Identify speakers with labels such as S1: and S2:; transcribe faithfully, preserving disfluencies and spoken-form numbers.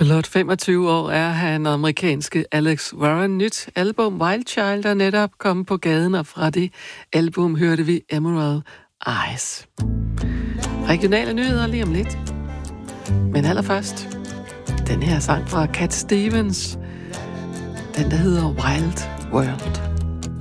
S1: Blot femogtyve år er han amerikanske Alex Warren. Nyt album Wild Child er netop kommet på gaden, og fra det album hørte vi Emerald Eyes. Regionale nyheder lige om lidt. Men allerførst, den her sang fra Cat Stevens. Den, der hedder Wild World.